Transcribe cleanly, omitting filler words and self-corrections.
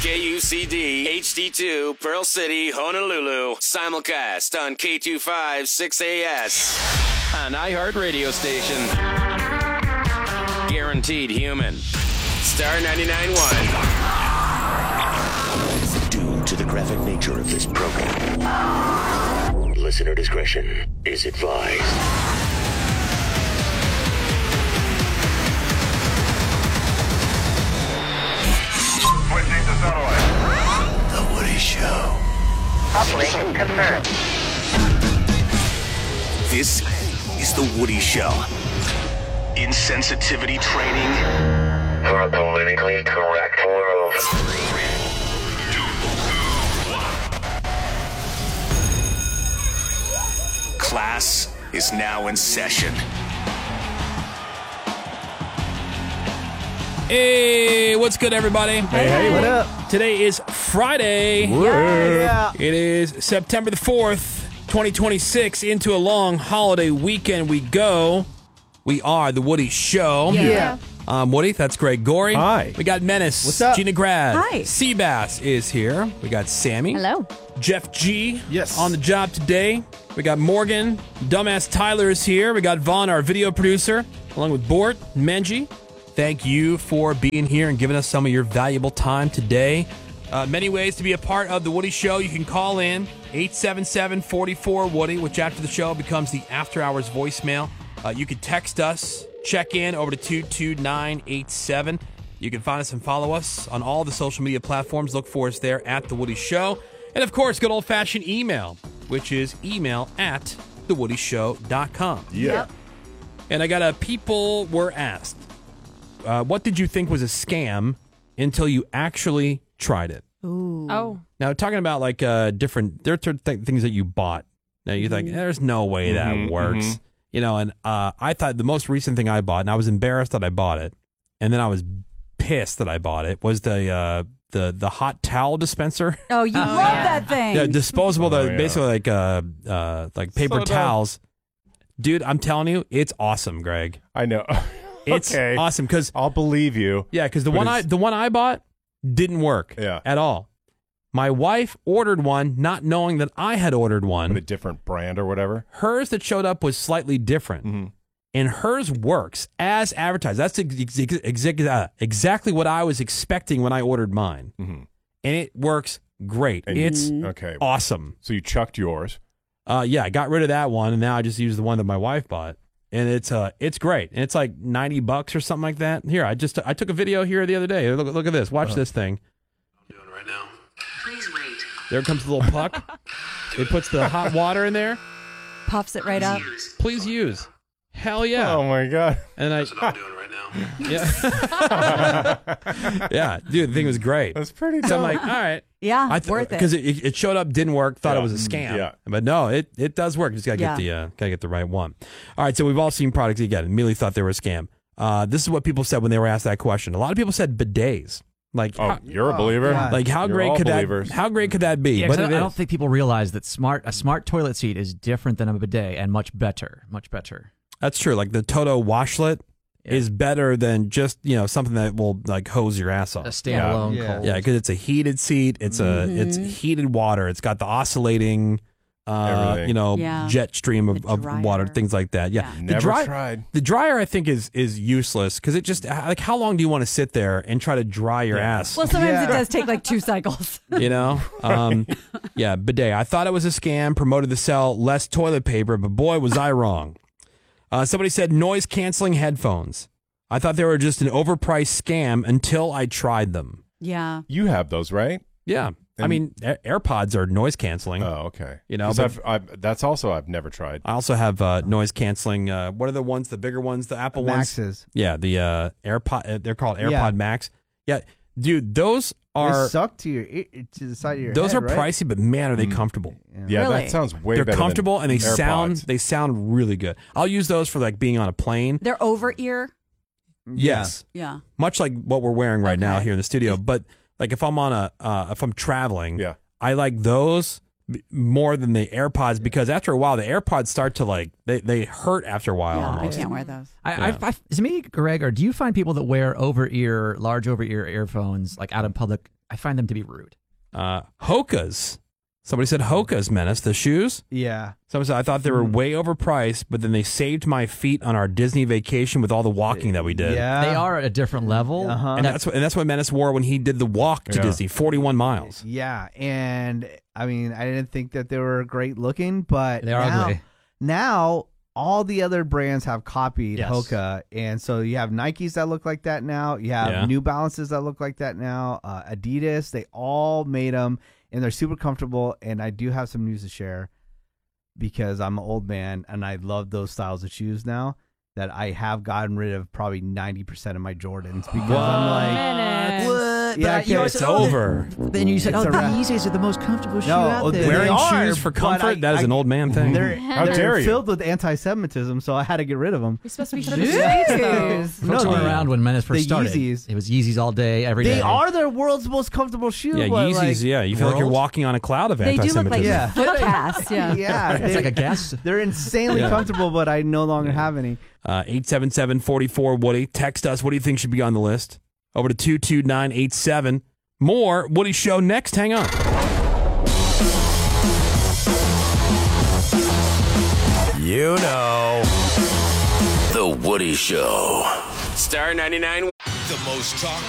KUCD, HD2, Pearl City, Honolulu. Simulcast on K25 6AS. An iHeart radio station. Guaranteed human. Star 99.1. Due to the graphic nature of this program, listener discretion is advised. Switching to satellite. The Woody Show. Operation confirmed. This is The Woody Show. Insensitivity training For a politically correct world. class is now in session. Hey, what's good, everybody? Hey, what up? Today is Friday. Yeah. It is September the 4th, 2026. Into a long holiday weekend we go. We are The Woody Show. Yeah. Woody, that's Greg Gorey. Hi. We got Menace. What's up? Gina Grad. Hi. Seabass is here. We got Sammy. Hello. Jeff G. Yes. On the job today. We got Morgan. Dumbass Tyler is here. We got Vaughn, our video producer, along with Bort, Menji. Thank you for being here and giving us some of your valuable time today. Many ways to be a part of The Woody Show. You can call in 877-44-WOODY, which after the show becomes the After Hours voicemail. You can text us, check in over to 22987. You can find us and follow us on all the social media platforms. Look for us there at The Woody Show. And, of course, good old-fashioned email, which is email@thewoodyshow.com. Yeah. And I got a people were asked, what did you think was a scam until you actually tried it? Ooh. Oh. Now, talking about like different, there are things that you bought. Now you think, there's no way that works. You know, and I thought the most recent thing I bought, and I was embarrassed that I bought it, and then I was pissed that I bought it, was the hot towel dispenser. Oh, you love that thing. Yeah, disposable, Oh, yeah. basically like paper So dumb. towels. Dude, I'm telling you, it's awesome, Greg. I know. It's Okay. awesome because I'll believe you. yeah, because the But one I bought didn't work Yeah. at all. My wife ordered one, not knowing that I had ordered But a one. different brand or whatever. Hers that showed up was slightly different, and hers works as advertised. That's exactly what I was expecting when I ordered mine, and it works great. And It's Okay. awesome. So you chucked yours. Yeah, I got rid of that one, and now I just use the one that my wife bought. And it's great. And it's like $90 or something like that. Here, I took a video here the other day. Look at this. Watch this thing. I'm doing right now. Please wait. There comes the little puck. It puts the hot water in there. Puffs it right up. Please use. Hell yeah. Oh my god. And That's what I'm doing right now. yeah. Yeah, dude, the thing was great. That's pretty So dumb. I'm like, all right. Yeah, worth it. Because it showed up, didn't work, thought Yeah. it was a scam. Yeah. But no, it does work. You just gotta get the right one. All right, so we've all seen products again. Immediately thought they were a scam. This is what people said when they were asked that question. A lot of people said bidets. Like, Oh, you're a believer? God. like how You're great all could believers. that? How great could that be? Yeah, but 'cause it I don't is. think people realize that a smart toilet seat is different than a bidet and much better. That's true. Like the Toto washlet is better than just something that will like hose your ass A off. standalone Yeah. cold. Yeah, because it's a heated seat. It's it's heated water. It's got the oscillating, Everything. Yeah. jet stream The of water, dryer. things like that. Yeah, Yeah. The Never tried. The dryer, I think, is useless because it just like how long do you want to sit there and try to dry your ass? Well, sometimes Yeah. it does take like 2 cycles. Yeah, bidet. I thought it was a scam, promoted to sell less toilet paper, but boy, was I wrong. Somebody said noise canceling headphones. I thought they were just an overpriced scam until I tried them. Yeah. You have those, right? Yeah. I And- mean, AirPods are noise canceling. Oh, okay. You know, 'Cause but- I've never tried. I also have noise canceling. What are the ones, the bigger ones, the Apple ones? Maxes. Yeah, the AirPod. They're called AirPod Yeah. Max. Yeah, dude, those They are suck to the side of your those head, are right? pricey, but man, are they comfortable? Yeah, Really? that sounds way They're better comfortable than and they AirPods. sound really good. I'll use those for like being on a plane. They're over ear. Yes, Yeah. much like what we're wearing right now Okay. here in the studio. But like if I'm on if I'm traveling, Yeah. I like those more than the AirPods because after a while the AirPods start to like they hurt after a while. Yeah, I almost. can't wear those. Is it me, Greg, or do you find people that wear large over ear earphones like out in public I find them to be rude. Hoka's. Somebody said Hoka's, Menace. The shoes? Yeah. Someone said, I thought they were way overpriced, but then they saved my feet on our Disney vacation with all the walking that we did. Yeah. They are at a different level. And that's what Menace wore when he did the walk to Disney, 41 miles. Yeah, and I mean, I didn't think that they were great looking, but They are ugly. Now all the other brands have copied Yes. Hoka, and so you have Nikes that look like that now. You have New Balances that look like that now. Adidas, they all made them, and they're super comfortable. And I do have some news to share because I'm an old man and I love those styles of shoes now. That I have gotten rid of probably 90% of my Jordans because I'm like, what? Yeah, You always It's said, over. Then you said, It's the a wrap. Yeezys are the most comfortable shoe No, out there. they Wearing are, shoes for but comfort, that is an old man thing. How they're dare you? filled with anti-Semitism, so I had to get rid of them. You're supposed to be for the streets, though. Folks were around when Menace first the started. Yeezys. It was Yeezys all day, every day. They are the world's most comfortable shoe. Yeah, but, Yeezys, like, yeah. You feel like you're World? walking on a cloud of They do look like anti-Semitism. Yeah. foot casts. Yeah. Yeah, It's like a gas. they're insanely comfortable, but I no longer have any. 877-44-WOODY. Text us. What do you think should be on the list? Over to 22987. More Woody Show next. Hang on. You know. The Woody Show. Star 99. The most talked